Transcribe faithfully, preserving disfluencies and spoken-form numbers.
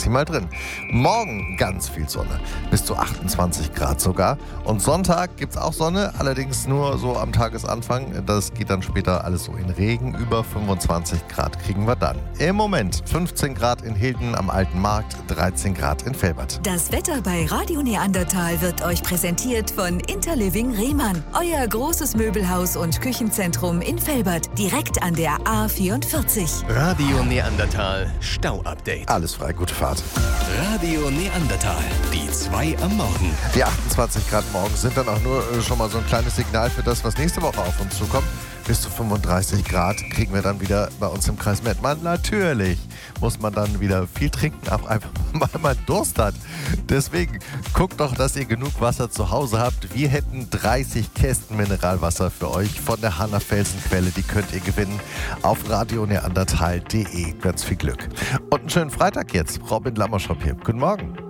maximal drin. Morgen ganz viel Sonne, bis zu achtundzwanzig Grad sogar. Und Sonntag gibt es auch Sonne, allerdings nur so am Tagesanfang. Das geht dann später alles so in Regen. Über fünfundzwanzig Grad kriegen wir dann. Im Moment fünfzehn Grad in Hilden am Alten Markt, dreizehn Grad in Velbert. Das Wetter bei Radio Neandertal wird euch präsentiert von Interliving Rehmann. Euer großes Möbelhaus und Küchenzentrum in Velbert, direkt an der A vierundvierzig. Radio Neandertal Stau-Update. Alles frei, gute Fahrt. Radio Neandertal, die zwei am Morgen. Die achtundzwanzig Grad morgens sind dann auch nur äh, schon mal so ein kleines Signal für das, was nächste Woche auf uns zukommt. Bis zu fünfunddreißig Grad kriegen wir dann wieder bei uns im Kreis Mettmann. Natürlich muss man dann wieder viel trinken, auch einfach mal man Durst hat. Deswegen guckt doch, dass ihr genug Wasser zu Hause habt. Wir hätten dreißig Kästen Mineralwasser für euch von der Hanna-Felsen-Quelle. Die könnt ihr gewinnen auf radio neandertal punkt de. Ganz viel Glück. Und einen schönen Freitag jetzt. Robin Lammerschop hier. Guten Morgen.